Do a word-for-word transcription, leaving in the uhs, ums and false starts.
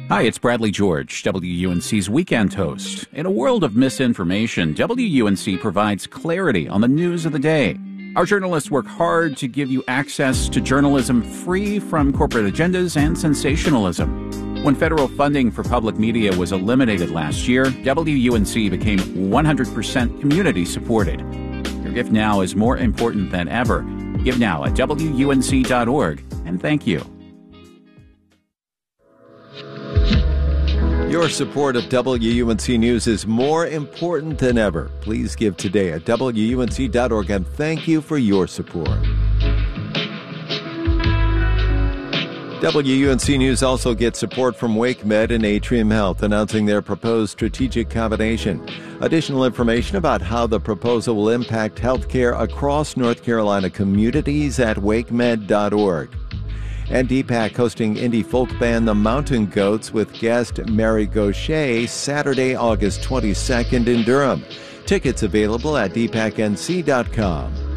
Hi, it's Bradley George, W U N C's weekend host. In a world of misinformation, W U N C provides clarity on the news of the day. Our journalists work hard to give you access to journalism free from corporate agendas and sensationalism. When federal funding for public media was eliminated last year, W U N C became one hundred percent community supported. Your gift now is more important than ever. Give now at W U N C dot org, and thank you. Your support of W U N C News is more important than ever. Please give today at W U N C dot org, and thank you for your support. W U N C News also gets support from WakeMed and Atrium Health, announcing their proposed strategic combination. Additional information about how the proposal will impact healthcare across North Carolina communities at Wake Med dot org. And D PAC hosting indie folk band The Mountain Goats with guest Mary Gaucher Saturday, August twenty-second in Durham. Tickets available at D PAC N C dot com.